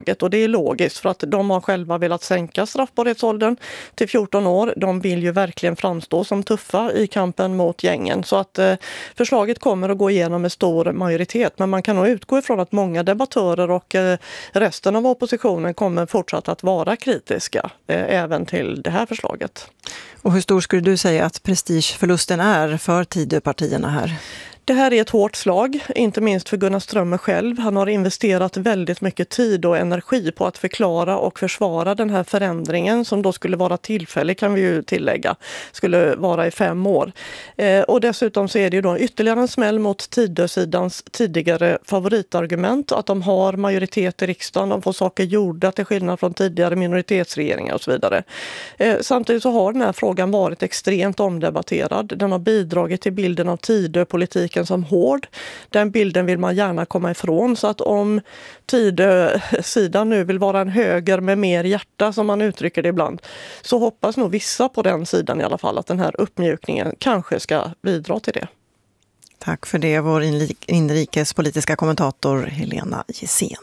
Och det är logiskt för att de har själva velat sänka straffbarhetsåldern till 14 år. De vill ju verkligen framstå som tuffa i kampen mot gängen. Så att förslaget kommer att gå igenom med stor majoritet. Men man kan nog utgå ifrån att många debattörer och resten av oppositionen kommer fortsatt att vara kritiska även till det här förslaget. Och hur stor skulle du säga att prestigeförlusten är för Tidöpartierna här? Det här är ett hårt slag, inte minst för Gunnar Strömmer själv. Han har investerat väldigt mycket tid och energi på att förklara och försvara den här förändringen som då skulle vara tillfällig, kan vi ju tillägga, skulle vara i 5 år. Och dessutom så är det ju då ytterligare en smäll mot Tidösidans tidigare favoritargument, att de har majoritet i riksdagen, de får saker gjorda till skillnad från tidigare minoritetsregeringar och så vidare. Samtidigt så har den här frågan varit extremt omdebatterad. Den har bidragit till bilden av Tidöpolitiken som hård. Den bilden vill man gärna komma ifrån, så att om Tidö-sidan nu vill vara en höger med mer hjärta, som man uttrycker det ibland, så hoppas nog vissa på den sidan i alla fall att den här uppmjukningen kanske ska bidra till det. Tack för det, vår inrikespolitiska kommentator Helena Gissén.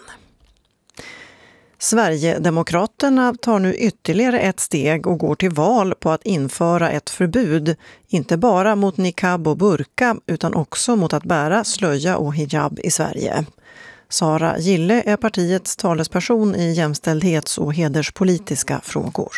Sverigedemokraterna tar nu ytterligare ett steg och går till val på att införa ett förbud, inte bara mot niqab och burka utan också mot att bära slöja och hijab i Sverige. Sara Gille är partiets talesperson i jämställdhets- och hederspolitiska frågor.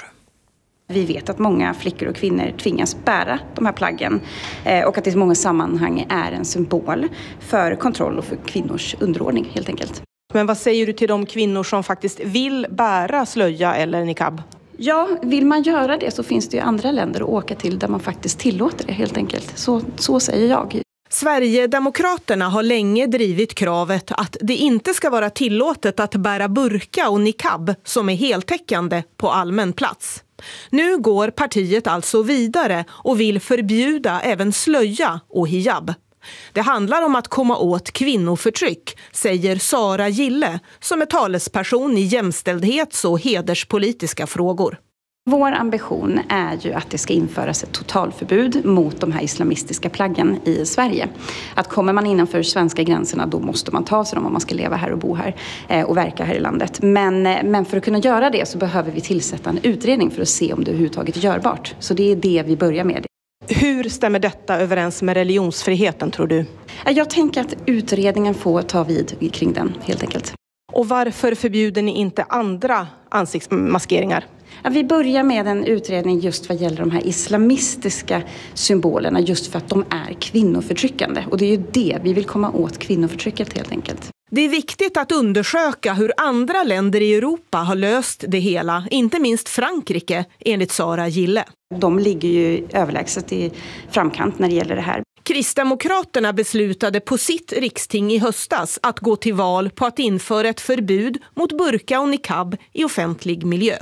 Vi vet att många flickor och kvinnor tvingas bära de här plaggen och att det i många sammanhang är en symbol för kontroll och för kvinnors underordning helt enkelt. Men vad säger du till de kvinnor som faktiskt vill bära slöja eller niqab? Ja, vill man göra det så finns det ju andra länder att åka till där man faktiskt tillåter det helt enkelt. Så säger jag. Sverigedemokraterna har länge drivit kravet att det inte ska vara tillåtet att bära burka och niqab som är heltäckande på allmän plats. Nu går partiet alltså vidare och vill förbjuda även slöja och hijab. Det handlar om att komma åt kvinnoförtryck, säger Sara Gille som är talesperson i jämställdhets- och hederspolitiska frågor. Vår ambition är ju att det ska införas ett totalförbud mot de här islamistiska plaggen i Sverige. Att kommer man innanför svenska gränserna då måste man ta sig dem om man ska leva här och bo här och verka här i landet. Men för att kunna göra det så behöver vi tillsätta en utredning för att se om det överhuvudtaget är görbart. Så det är det vi börjar med. Hur stämmer detta överens med religionsfriheten, tror du? Jag tänker att utredningen får ta vid kring den helt enkelt. Och varför förbjuder ni inte andra ansiktsmaskeringar? Ja, vi börjar med en utredning just vad gäller de här islamistiska symbolerna just för att de är kvinnoförtryckande. Och det är ju det, vi vill komma åt kvinnoförtrycket helt enkelt. Det är viktigt att undersöka hur andra länder i Europa har löst det hela, inte minst Frankrike, enligt Sara Gille. De ligger ju överlägset i framkant när det gäller det här. Kristdemokraterna beslutade på sitt riksting i höstas att gå till val på att införa ett förbud mot burka och niqab i offentlig miljö.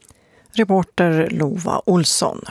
Reporter Lova Olsson.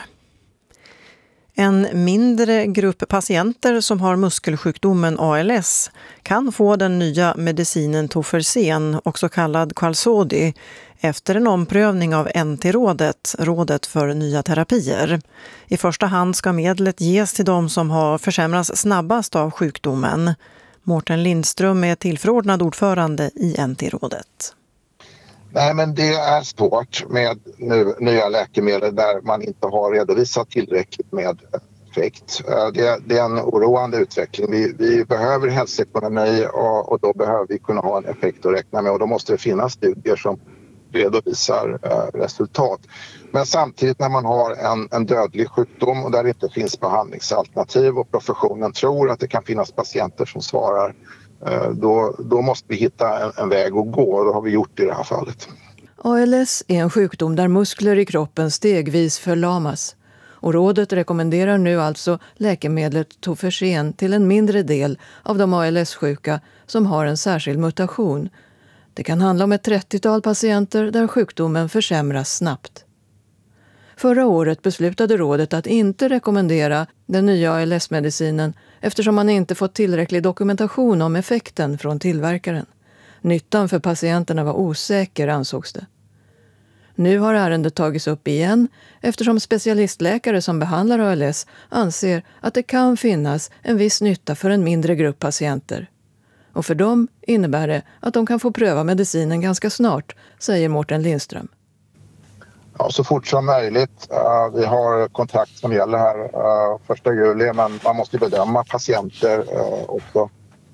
En mindre grupp patienter som har muskelsjukdomen ALS kan få den nya medicinen Tofersen, också kallad Qalsody, efter en omprövning av NT-rådet, rådet för nya terapier. I första hand ska medlet ges till de som har försämrats snabbast av sjukdomen. Mårten Lindström är tillförordnad ordförande i NT-rådet. Nej, men det är svårt med nya läkemedel där man inte har redovisat tillräckligt med effekt. Det är en oroande utveckling. Vi behöver hälsoekonomi och då behöver vi kunna ha en effekt att räkna med och då måste det finnas studier som redovisar resultat. Men samtidigt när man har en dödlig sjukdom och där det inte finns behandlingsalternativ och professionen tror att det kan finnas patienter som svarar, då måste vi hitta en väg att gå och det har vi gjort i det här fallet. ALS är en sjukdom där muskler i kroppen stegvis förlamas. Och rådet rekommenderar nu alltså läkemedlet Tofersen till en mindre del av de ALS-sjuka som har en särskild mutation. Det kan handla om ett 30-tal patienter där sjukdomen försämras snabbt. Förra året beslutade rådet att inte rekommendera den nya ALS-medicinen eftersom man inte fått tillräcklig dokumentation om effekten från tillverkaren. Nyttan för patienterna var osäker, ansågs det. Nu har ärendet tagits upp igen eftersom specialistläkare som behandlar ALS anser att det kan finnas en viss nytta för en mindre grupp patienter. Och för dem innebär det att de kan få pröva medicinen ganska snart, säger Mårten Lindström. Ja, så fort som möjligt. Vi har kontrakt som gäller här 1 juli, men man måste bedöma patienter också.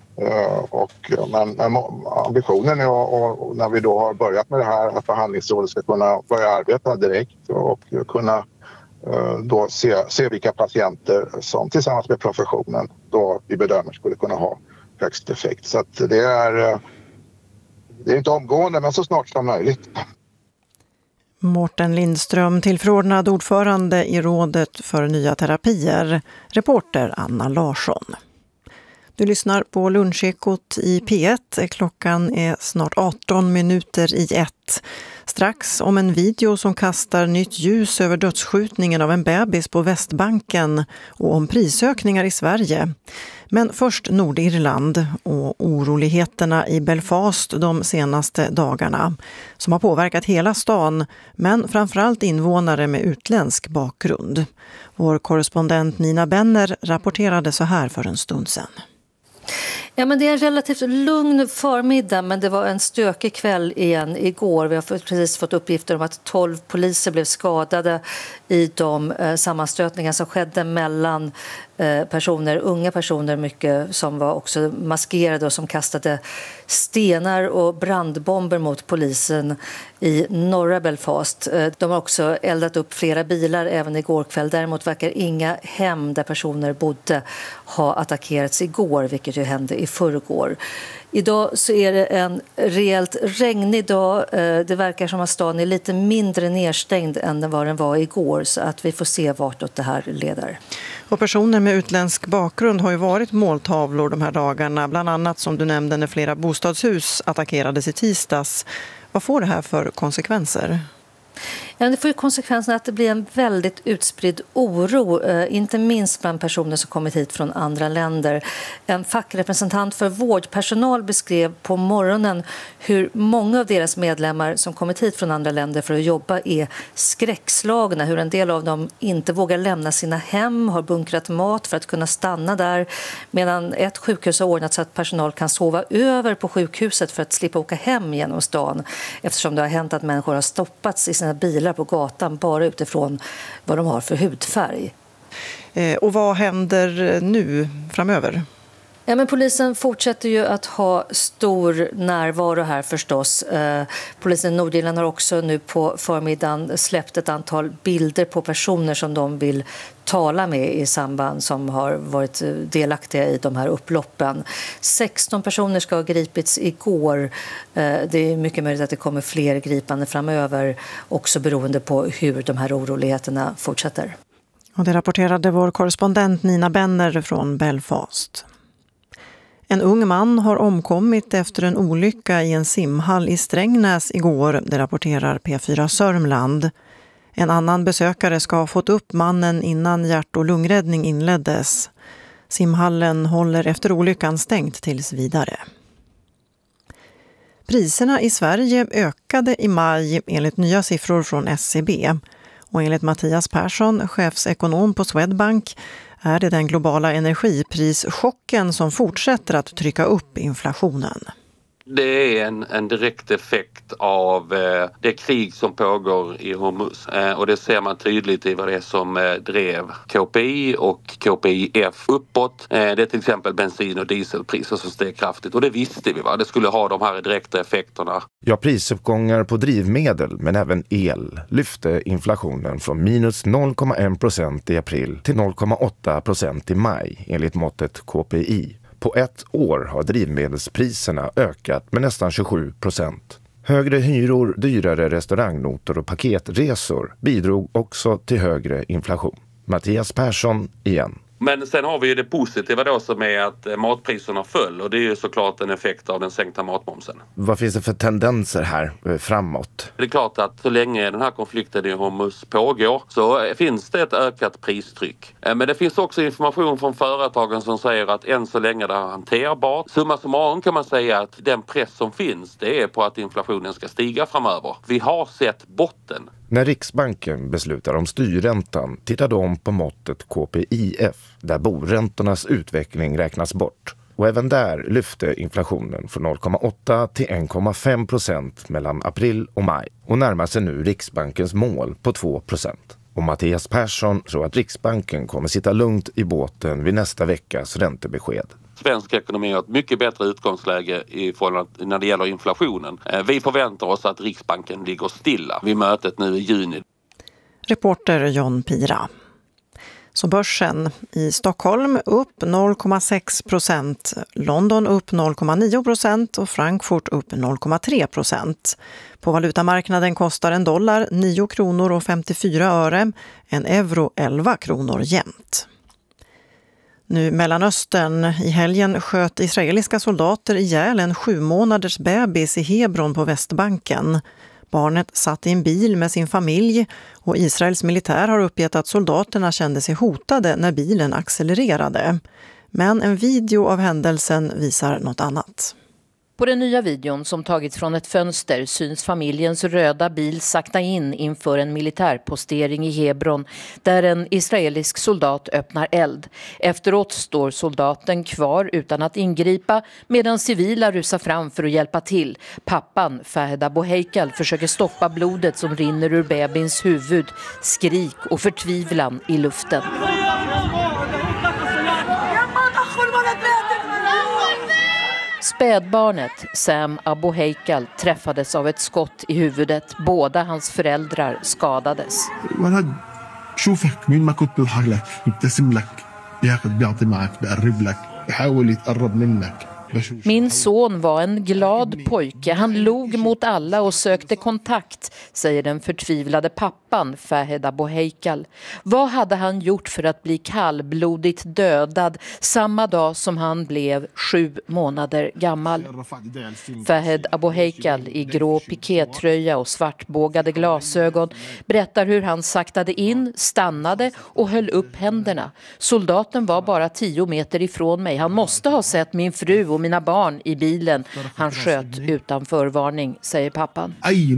Men ambitionen är och när vi då har börjat med det här att förhandlingsrådet ska kunna börja arbeta direkt och kunna då se vilka patienter som tillsammans med professionen då vi bedömer skulle kunna ha högst effekt. Så att det är inte omgående, men så snart som möjligt. Mårten Lindström, tillförordnad ordförande i Rådet för nya terapier. Reporter Anna Larsson. Du lyssnar på Lunchekot i P1. Klockan är snart 18 minuter i 1. Strax om en video som kastar nytt ljus över dödsskjutningen av en bebis på Västbanken och om prisökningar i Sverige. Men först Nordirland och oroligheterna i Belfast de senaste dagarna som har påverkat hela stan, men framförallt invånare med utländsk bakgrund. Vår korrespondent Nina Benner rapporterade så här för en stund sedan. Ja, men det är en relativt lugn förmiddag, men det var en stökig kväll igen igår. Vi har precis fått uppgifter om att 12 poliser blev skadade i de sammanstötningar som skedde mellan unga personer mycket, som var också maskerade och som kastade stenar och brandbomber mot polisen i norra Belfast. De har också eldat upp flera bilar även igår kväll. Däremot verkar inga hem där personer bodde ha attackerats igår, vilket ju hände i förrgår. Idag så är det en rejält regnig dag. Det verkar som att stan är lite mindre nedstängd än vad den var igår, så att vi får se vartåt det här leder. Och personer med utländsk bakgrund har ju varit måltavlor de här dagarna, bland annat som du nämnde när flera bostadshus attackerades i tisdags. Vad får det här för konsekvenser? Ja, det får ju konsekvensen att det blir en väldigt utspridd oro, inte minst bland personer som kommit hit från andra länder. En fackrepresentant för vårdpersonal beskrev på morgonen hur många av deras medlemmar som kommit hit från andra länder för att jobba är skräckslagna, hur en del av dem inte vågar lämna sina hem, har bunkrat mat för att kunna stanna där, medan ett sjukhus har ordnat så att personal kan sova över på sjukhuset för att slippa åka hem genom stan, eftersom det har hänt att människor har stoppats i sina bilar på gatan bara utifrån vad de har för hudfärg. Och vad händer nu framöver? Ja, men polisen fortsätter ju att ha stor närvaro här förstås. Polisen i Nordirland har också nu på förmiddagen släppt ett antal bilder på personer som de vill tala med i samband som har varit delaktiga i de här upploppen. 16 personer ska ha gripits igår. Det är mycket möjligt att det kommer fler gripande framöver, också beroende på hur de här oroligheterna fortsätter. Och det rapporterade vår korrespondent Nina Benner från Belfast. En ung man har omkommit efter en olycka i en simhall i Strängnäs igår, det rapporterar P4 Sörmland. En annan besökare ska ha fått upp mannen innan hjärt- och lungräddning inleddes. Simhallen håller efter olyckan stängt tills vidare. Priserna i Sverige ökade i maj enligt nya siffror från SCB. Och enligt Mattias Persson, chefsekonom på Swedbank, är det den globala energiprischocken som fortsätter att trycka upp inflationen. Det är en direkt effekt av det krig som pågår i Hormuz. Och det ser man tydligt i vad det är som drev KPI och KPIF uppåt. Det är till exempel bensin- och dieselpriser som steg kraftigt. Och det visste vi, va? Det skulle ha de här direkta effekterna. Ja, prisuppgångar på drivmedel men även el lyfte inflationen från minus 0,1% i april till 0,8% i maj enligt måttet KPI. På ett år har drivmedelspriserna ökat med nästan 27%. Högre hyror, dyrare restaurangnotor och paketresor bidrog också till högre inflation. Mattias Persson igen. Men sen har vi ju det positiva då som är att matpriserna föll, och det är ju såklart en effekt av den sänkta matmomsen. Vad finns det för tendenser här framåt? Det är klart att så länge den här konflikten i Hormuz pågår så finns det ett ökat pristryck. Men det finns också information från företagen som säger att än så länge det är hanterbart. Summa summarum kan man säga att den press som finns, det är på att inflationen ska stiga framöver. Vi har sett botten. När Riksbanken beslutar om styrräntan tittar de på måttet KPIF, där boräntornas utveckling räknas bort. och även där lyfte inflationen från 0,8 till 1,5% mellan april och maj och närmar sig nu Riksbankens mål på 2%. Och Mattias Persson tror att Riksbanken kommer sitta lugnt i båten vid nästa veckas räntebesked. Svensk ekonomi har ett mycket bättre utgångsläge när det gäller inflationen. Vi förväntar oss att Riksbanken ligger stilla vid mötet nu i juni. Reporter John Pira. Så börsen i Stockholm upp 0,6%, London upp 0,9% och Frankfurt upp 0,3%. På valutamarknaden kostar en dollar 9 kronor och 54 öre, en euro 11 kronor jämnt. Nu Mellanöstern. I helgen sköt israeliska soldater ihjäl en 7 månaders bebis i Hebron på Västbanken. Barnet satt i en bil med sin familj och Israels militär har uppgett att soldaterna kände sig hotade när bilen accelererade. Men en video av händelsen visar något annat. På den nya videon som tagits från ett fönster syns familjens röda bil sakta in inför en militärpostering i Hebron där en israelisk soldat öppnar eld. Efteråt står soldaten kvar utan att ingripa medan civila rusar fram för att hjälpa till. Pappan, Fahed Abu Heikal, försöker stoppa blodet som rinner ur bebins huvud, skrik och förtvivlan i luften. Spädbarnet Sam Abu Heikal träffades av ett skott i huvudet. Båda hans föräldrar skadades. Min son var en glad pojke. Han log mot alla och sökte kontakt, säger den förtvivlade pappan Fahed Abu Heikal. Vad hade han gjort för att bli kallblodigt dödad samma dag som han blev 7 månader gammal? Fahed Abu Heikal i grå pikétröja och svartbågade glasögon berättar hur han saktade in, stannade och höll upp händerna. Soldaten var bara 10 meter ifrån mig. Han måste ha sett min fru och mina barn i bilen. Han sköt utan förvarning, säger pappan.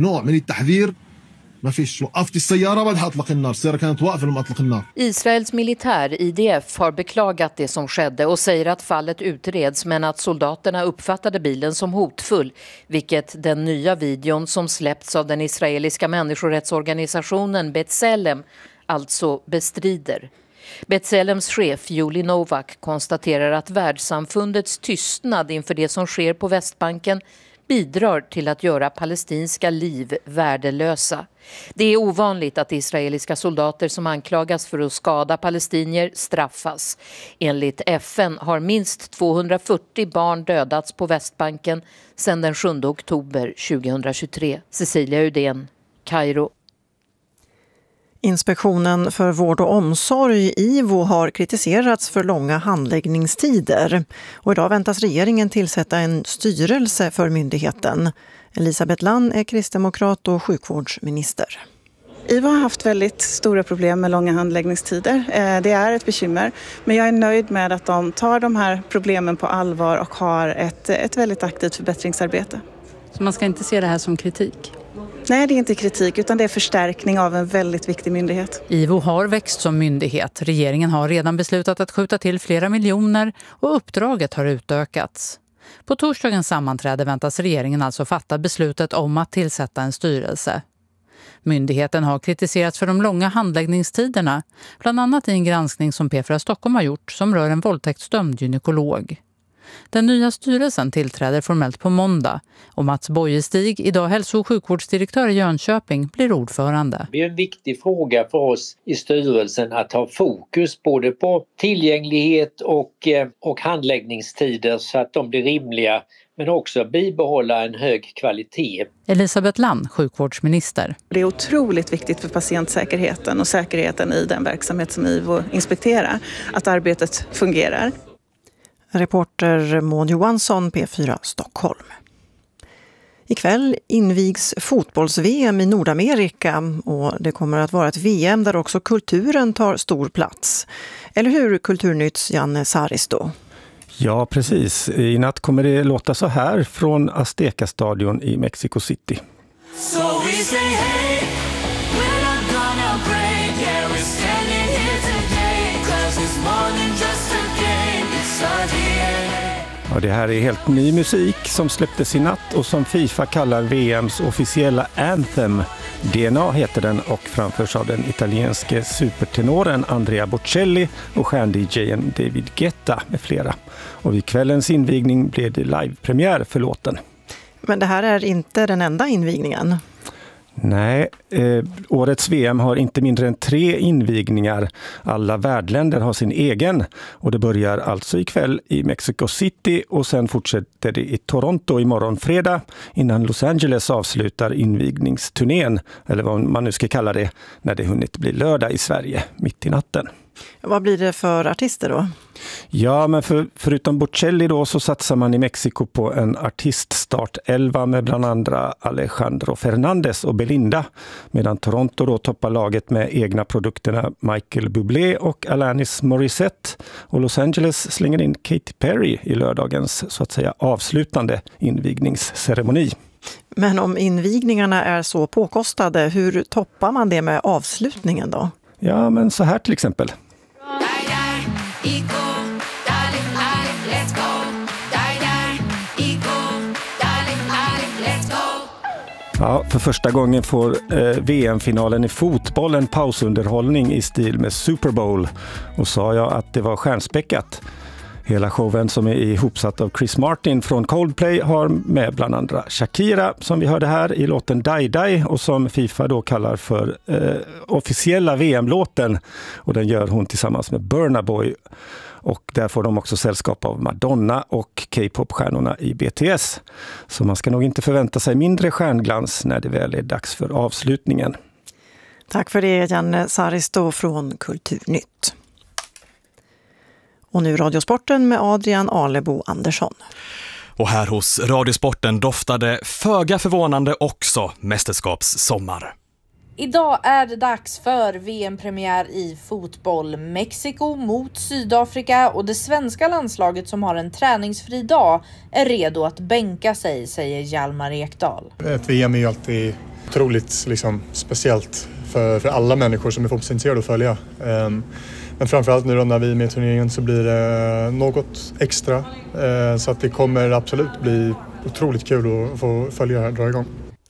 Israels militär IDF har beklagat det som skedde och säger att fallet utreds men att soldaterna uppfattade bilen som hotfull, vilket den nya videon som släppts av den israeliska människorättsorganisationen B'Tselem alltså bestrider. B'Tselems chef Yuli Novak konstaterar att världssamfundets tystnad inför det som sker på Västbanken bidrar till att göra palestinska liv värdelösa. Det är ovanligt att israeliska soldater som anklagas för att skada palestinier straffas. Enligt FN har minst 240 barn dödats på Västbanken sedan den 7 oktober 2023. Cecilia Udén, Kairo. Inspektionen för vård och omsorg, IVO, har kritiserats för långa handläggningstider. Och idag väntas regeringen tillsätta en styrelse för myndigheten. Elisabeth Lann är kristdemokrat och sjukvårdsminister. IVO har haft väldigt stora problem med långa handläggningstider. Det är ett bekymmer. Men jag är nöjd med att de tar de här problemen på allvar och har ett väldigt aktivt förbättringsarbete. Så man ska inte se det här som kritik? Nej, det är inte kritik utan det är förstärkning av en väldigt viktig myndighet. IVO har växt som myndighet. Regeringen har redan beslutat att skjuta till flera miljoner och uppdraget har utökats. På torsdagens sammanträde väntas regeringen alltså fatta beslutet om att tillsätta en styrelse. Myndigheten har kritiserats för de långa handläggningstiderna, bland annat i en granskning som P4 Stockholm har gjort som rör en våldtäktsdömd gynekolog. Den nya styrelsen tillträder formellt på måndag och Mats Bojestig, idag hälso- och sjukvårdsdirektör i Jönköping, blir ordförande. Det är en viktig fråga för oss i styrelsen att ha fokus både på tillgänglighet och handläggningstider så att de blir rimliga, men också bibehålla en hög kvalitet. Elisabeth Lann, sjukvårdsminister. Det är otroligt viktigt för patientsäkerheten och säkerheten i den verksamhet som IVO inspekterar att arbetet fungerar. Reporter Maud Johansson, P4 Stockholm. Ikväll invigs fotbolls-VM i Nordamerika och det kommer att vara ett VM där också kulturen tar stor plats. Eller hur, Kulturnytts Janne Saristo? Ja, precis. I natt kommer det låta så här från Azteca-stadion i Mexico City. So we say hey, we're not gonna break, yeah, we're standing here today, 'cause it's more than just a game, it's our DNA. Ja, det här är helt ny musik som släpptes i natt och som FIFA kallar VMs officiella anthem. DNA heter den och framförs av den italienske supertenoren Andrea Bocelli och stjärn-DJen David Guetta med flera. Och vid kvällens invigning blev det livepremiär för låten. Men det här är inte den enda invigningen. Nej, årets VM har inte mindre än 3 invigningar. Alla värdländer har sin egen och det börjar alltså ikväll i Mexico City och sen fortsätter det i Toronto imorgon fredag innan Los Angeles avslutar invigningsturnén, eller vad man nu ska kalla det, när det hunnit bli lördag i Sverige mitt i natten. Vad blir det för artister då? Ja, men förutom Bocelli då så satsar man i Mexiko på en artiststart 11 med bland andra Alejandro Fernández och Belinda. Medan Toronto då toppar laget med egna produkterna Michael Bublé och Alanis Morissette. Och Los Angeles slänger in Katy Perry i lördagens så att säga avslutande invigningsceremoni. Men om invigningarna är så påkostade, hur toppar man det med avslutningen då? Ja, men så här till exempel. Ja, för första gången får VM-finalen i fotboll en pausunderhållning i stil med Super Bowl. Och sa jag att det var stjärnspäckat. Hela showen som är ihopsatt av Chris Martin från Coldplay har med bland andra Shakira som vi hörde här i låten Die Die och som FIFA då kallar för officiella VM-låten. Och den gör hon tillsammans med Burna Boy. Och där får de också sällskap av Madonna och K-pop-stjärnorna i BTS. Så man ska nog inte förvänta sig mindre stjärnglans när det väl är dags för avslutningen. Tack för det, Janne Saristo från Kulturnytt. Och nu Radiosporten med Adrian Alebo Andersson. Och här hos Radiosporten doftade föga förvånande också mästerskapssommar. Idag är det dags för VM-premiär i fotboll. Mexiko mot Sydafrika och det svenska landslaget som har en träningsfri dag är redo att bänka sig, säger Hjalmar Ekdal. Ett VM är ju alltid otroligt speciellt för alla människor som är fotbollsintresserade att följa. Men framförallt nu då när vi är med i turneringen så blir det något extra. Så att det kommer absolut bli otroligt kul att få följa här, dra igång.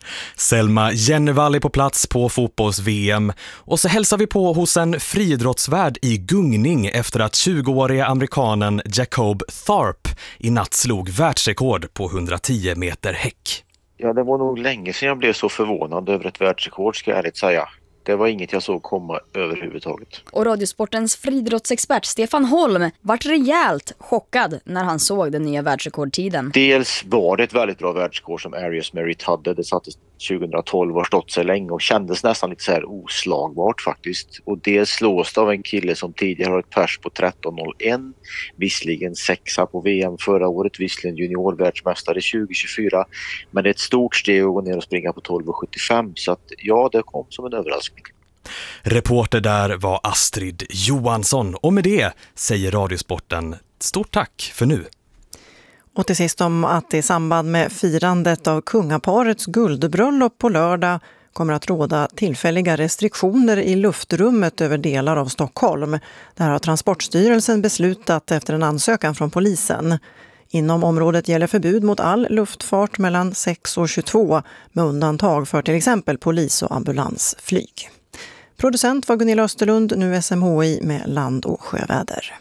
Selma Jennevall är på plats på fotbolls-VM och så hälsar vi på hos en friidrottsvärd i gungning efter att 20-åriga amerikanen Jacob Tharpe i natt slog världsrekord på 110 meter häck. Ja, det var nog länge sedan jag blev så förvånad över ett världsrekord, ska jag ärligt säga. Det var inget jag såg komma överhuvudtaget. Och Radiosportens friidrottsexpert Stefan Holm vart rejält chockad när han såg den nya världsrekordtiden. Dels var det ett väldigt bra världsrekord som Arius Merritt hade. Det sattes 2012 och har stått sig länge och kändes nästan lite så här oslagbart faktiskt. Och det slås av en kille som tidigare har ett pers på 13.01. Visserligen 6 på VM förra året, visserligen juniorvärldsmästare 2024. Men det är ett stort steg att gå ner och springa på 12.75. Så att ja, det kom som en överraskning. Reporter där var Astrid Johansson och med det säger Radiosporten stort tack för nu. Och till sist om att i samband med firandet av kungaparets guldbröllop på lördag kommer att råda tillfälliga restriktioner i luftrummet över delar av Stockholm. Det här har Transportstyrelsen beslutat efter en ansökan från polisen. Inom området gäller förbud mot all luftfart mellan 6 och 22 med undantag för till exempel polis- och ambulansflyg. Producent var Gunilla Österlund, nu SMHI med land- och sjöväder.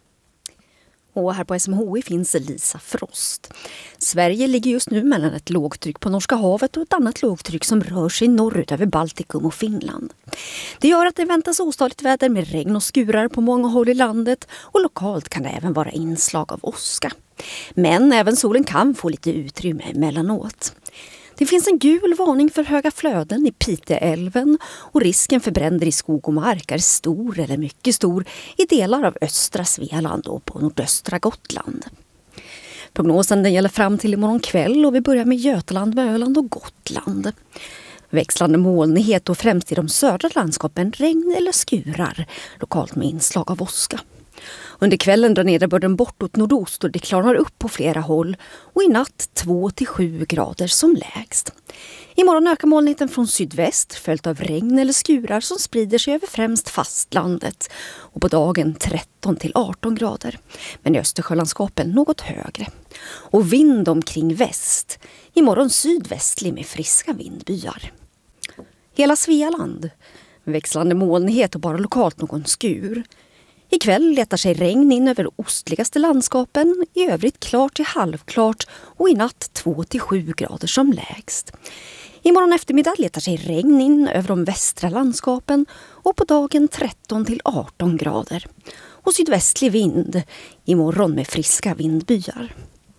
Och här på SMHI finns Lisa Frost. Sverige ligger just nu mellan ett lågtryck på Norska havet och ett annat lågtryck som rör sig norrut över Baltikum och Finland. Det gör att det väntas ostadigt väder med regn och skurar på många håll i landet och lokalt kan det även vara inslag av åska. Men även solen kan få lite utrymme emellanåt. Det finns en gul varning för höga flöden i Piteälven och risken för bränder i skog och mark är stor eller mycket stor i delar av östra Svealand och på nordöstra Gotland. Prognosen den gäller fram till imorgon kväll och vi börjar med Götaland, med Öland och Gotland. Växlande molnighet och främst i de södra landskapen regn eller skurar, lokalt med inslag av åska. Och Under kvällen drar nederbörden bortåt nordost och det klarnar upp på flera håll och i natt 2-7 grader som lägst. Imorgon ökar molnigheten från sydväst följt av regn eller skurar som sprider sig över främst fastlandet och på dagen 13-18 grader. Men i Östersjölandskapen något högre. Och vind omkring väst. Imorgon sydvästlig med friska vindbyar. Hela Svealand. Växlande molnighet och bara lokalt någon skur. Ikväll letar sig regn in över ostligaste landskapen, i övrigt klart till halvklart och i natt 2-7 grader som lägst. Imorgon eftermiddag letar sig regn in över de västra landskapen och på dagen 13-18 grader. Och sydvästlig vind, imorgon med friska vindbyar.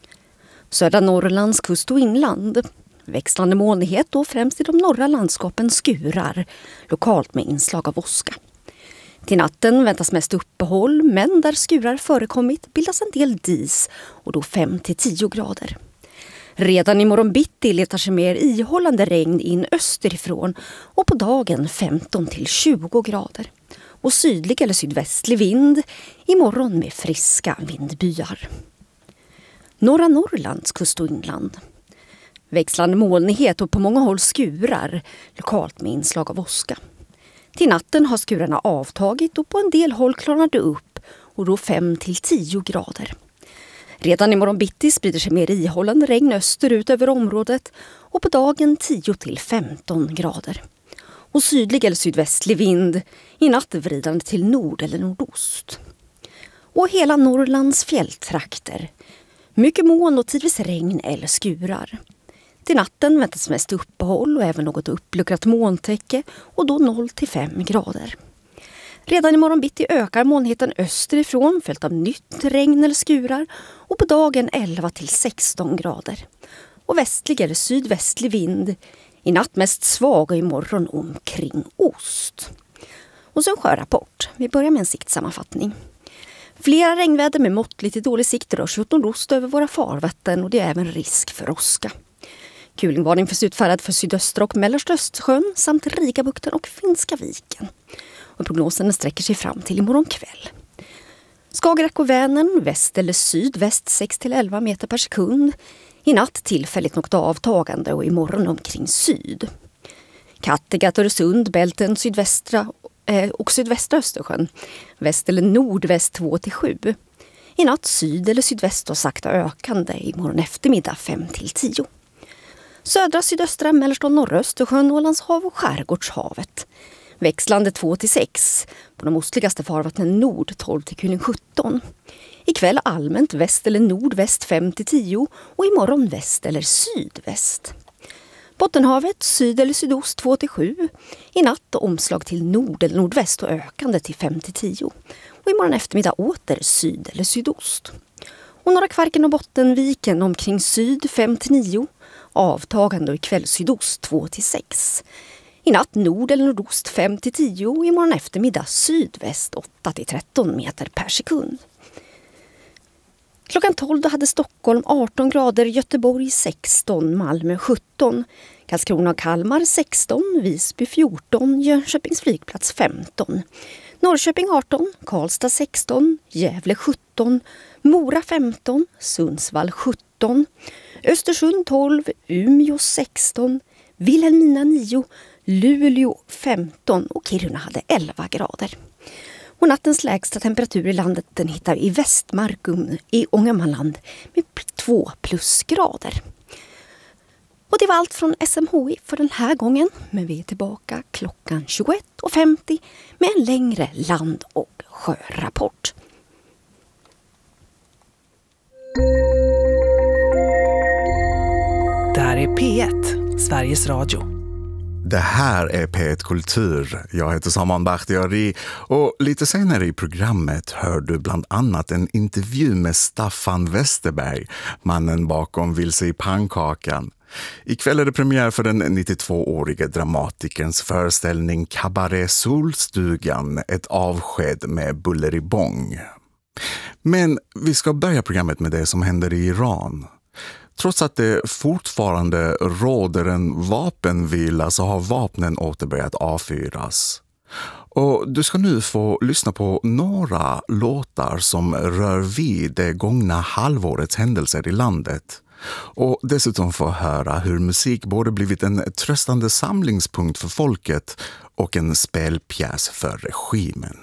Södra Norrlands kust och inland. Växlande molnighet och främst i de norra landskapen skurar, lokalt med inslag av åska. Till natten väntas mest uppehåll, men där skurar förekommit bildas en del dis och då 5-10 grader. Redan imorgon bitti letar sig mer ihållande regn in österifrån och på dagen 15-20 grader. Och sydlig eller sydvästlig vind, imorgon med friska vindbyar. Norra Norrlands kust och inland. Växlande molnighet och på många håll skurar, lokalt med inslag av åska. Till natten har skurarna avtagit och på en del håll klarnar det upp och då 5-10 grader. Redan imorgon bitti sprider sig mer ihållande regn österut över området och på dagen 10-15 grader. Och sydlig eller sydvästlig vind, i natt vridande till nord eller nordost. Och hela Norrlands fjälltrakter. Mycket moln och tidvis regn eller skurar. Till natten väntas mest uppehåll och även något uppluckrat molntäcke och då 0-5 grader. Redan imorgon bitti ökar molnigheten österifrån följt av nytt regn eller skurar och på dagen 11-16 grader. Och västlig eller sydvästlig vind, i natt mest svag och imorgon omkring ost. Och så en sjörapport. Vi börjar med en siktsammanfattning. Flera regnväder med måttligt till dålig sikt rör sig åt nordost över våra farvatten och det är även risk för åska. Kulingvarning finns utfärdad för sydöstra och mellersta Östersjön samt Rigabukten och Finska viken. Och prognosen sträcker sig fram till imorgon kväll. Skagerrak och Vänern, väst eller sydväst 6-11 meter per sekund. I natt tillfälligt något avtagande och imorgon omkring syd. Kattegatt, Öresund, Bälten, sydvästra och sydvästra Östersjön. Väst eller nordväst 2-7. I natt syd eller sydväst och sakta ökande imorgon eftermiddag 5-10. Södra, sydöstra, mellersta och norra Östersjön, Ålandshav och Skärgårdshavet. Växlande 2-6. På de ostligaste farvattnen nord 12-17. Ikväll allmänt väst eller nordväst 5-10 och imorgon väst eller sydväst. Bottenhavet syd eller sydost 2-7. I natt omslag till nord eller nordväst och ökande till 5-10. Och imorgon eftermiddag åter syd eller sydost. Och norra Kvarken och Bottenviken omkring syd 5-9. Avtagande och ikväll sydost 2-6. I natt nord eller nordost 5-10 och imorgon eftermiddag sydväst 8-13 meter per sekund. Klockan 12 då hade Stockholm 18 grader, Göteborg 16, Malmö 17, Karlskrona och Kalmar 16, Visby 14, Jönköpings flygplats 15, Norrköping 18, Karlstad 16, Gävle 17, Mora 15, Sundsvall 17, Östersund 12, Umeå 16, Vilhelmina 9, Luleå 15 och Kiruna hade 11 grader. Och nattens lägsta temperatur i landet den hittar i Västmarkum i Ångermanland med 2 plusgrader. Och det var allt från SMHI för den här gången, men vi är tillbaka klockan 21:50 med en längre land- och sjörapport. Det här är P1, Sveriges Radio. Det här är P1 Kultur. Jag heter Saman Bakhtiari och lite senare i programmet hör du bland annat en intervju med Staffan Westerberg, mannen bakom Vilse i pannkakan. Ikväll är det premiär för den 92-årige dramatikerns föreställning Cabaret Solstugan, ett avsked med buller i bång. Men vi ska börja programmet med det som händer i Iran. Trots att det fortfarande råder en vapenvila så har vapnen åter börjat avfyras. Och du ska nu få lyssna på några låtar som rör vid det gångna halvårets händelser i landet. Och dessutom få höra hur musik både blivit en tröstande samlingspunkt för folket och en spelpjäs för regimen.